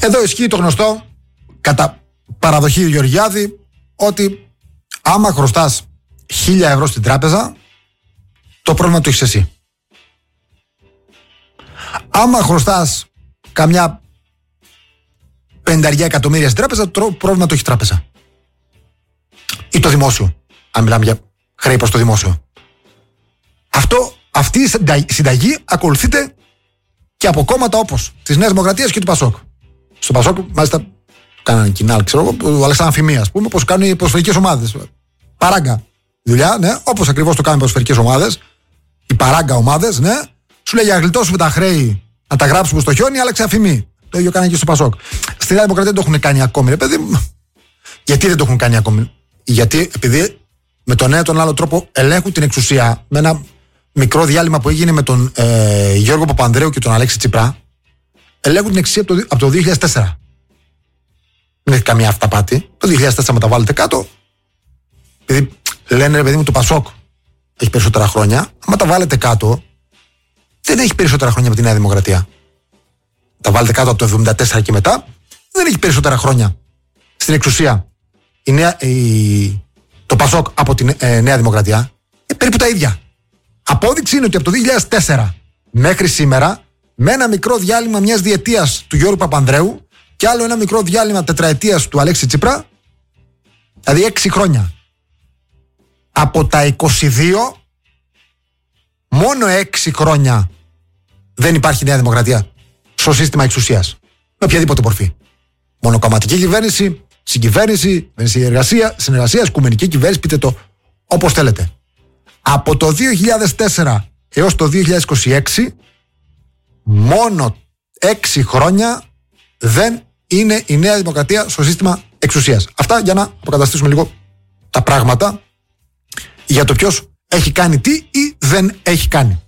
Εδώ ισχύει το γνωστό, κατά παραδοχή Γεωργιάδη, ότι άμα χρωστάς 1.000 ευρώ στην τράπεζα, το πρόβλημα το έχεις εσύ. Άμα χρωστάς καμιά 50 εκατομμύρια στην τράπεζα, το πρόβλημα το έχει η τράπεζα. Ή το δημόσιο, αν μιλάμε για χρέη προς το δημόσιο. Αυτή η συνταγή ακολουθείται και από κόμματα όπως της Νέας Δημοκρατίας και του Πασόκ. Στο Πασόκ, μάλιστα, κάνανε κοινάλ, ξέρω εγώ, ο Αλεξάνδρου Αμφιμία, ας πούμε, όπως κάνουν οι ποδοσφαιρικές ομάδες. Παράγκα δουλειά, ναι, όπως ακριβώς το κάνουν οι ποδοσφαιρικές ομάδες, οι παράγκα ομάδες, ναι. Σου λέει για να γλιτώσουμε τα χρέη, να τα γράψουμε στο χιόνι, άλλαξε αφημί. Το ίδιο κάνανε και στο Πασόκ. Στη Νέα Δημοκρατία δεν το έχουν κάνει ακόμη, ρε παιδί μου. Γιατί δεν το έχουν κάνει ακόμη? Γιατί επειδή με τον ένα τον άλλο τρόπο ελέγχουν την εξουσία, με ένα μικρό διάλειμμα που έγινε με τον Γιώργο Παπανδρέου και τον Αλέξη Τσίπρα, ελέγχουν την εξουσία από το 2004. Δεν έχει καμία αυταπάτη. Το 2004 με τα βάλετε κάτω. Επειδή λένε, ρε παιδί μου, το Πασόκ έχει περισσότερα χρόνια. Άμα τα βάλετε κάτω, δεν έχει περισσότερα χρόνια με τη Νέα Δημοκρατία. Τα βάλετε κάτω από το 1974 και μετά, δεν έχει περισσότερα χρόνια στην εξουσία το Πασόκ από τη Νέα Δημοκρατία. Περίπου τα ίδια. Απόδειξη είναι ότι από το 2004 μέχρι σήμερα, με ένα μικρό διάλειμμα μιας διετίας του Γιώργου Παπανδρέου και άλλο ένα μικρό διάλειμμα τετραετίας του Αλέξη Τσίπρα, δηλαδή 6 χρόνια. Από τα 22, μόνο 6 χρόνια δεν υπάρχει Νέα Δημοκρατία στο σύστημα εξουσίας. Με οποιαδήποτε μορφή. Μονοκομματική κυβέρνηση, συγκυβέρνηση, συνεργασία, οικουμενική κυβέρνηση, πείτε το όπως θέλετε. Από το 2004 έως το 2026, μόνο 6 χρόνια δεν είναι η Νέα Δημοκρατία στο σύστημα εξουσίας. Αυτά για να αποκαταστήσουμε λίγο τα πράγματα για το ποιος έχει κάνει τι ή δεν έχει κάνει.